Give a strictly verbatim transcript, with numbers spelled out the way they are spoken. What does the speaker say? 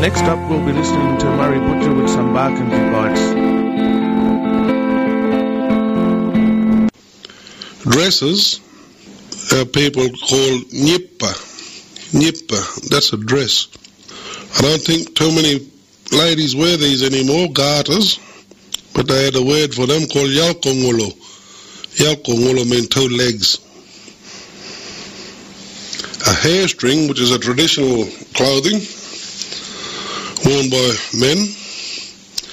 Next up, we'll be listening to Murray Butcher with some Barkindji bites. Dresses, uh, people call nippa. Nippa, that's a dress. I don't think too many ladies wear these anymore, garters, but they had a word for them called yalkongulo. Yalkongulo means two legs. A hair string, which is a traditional clothing worn by men,